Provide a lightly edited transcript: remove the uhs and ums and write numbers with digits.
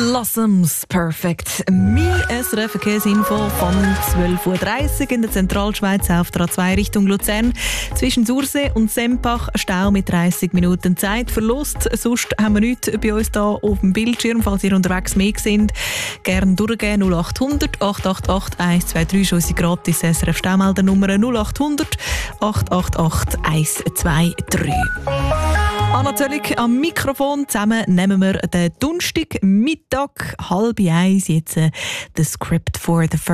Blossoms Perfect. Mein SRF-Verkehrsinfo von 12.30 Uhr in der Zentralschweiz auf der A2 Richtung Luzern. Zwischen Sursee und Sempach Stau mit 30 Minuten Zeitverlust. Sonst haben wir nichts bei uns hier auf dem Bildschirm, falls ihr unterwegs mehr sind. Gerne durchgehen 0800 888 123 ist unsere gratis SRF-Staumeldernummer 0800 888 123. Anna Zöllig am Mikrofon. Zusammen nehmen wir den Donnerstag Mittag 12:30 jetzt The Script for the First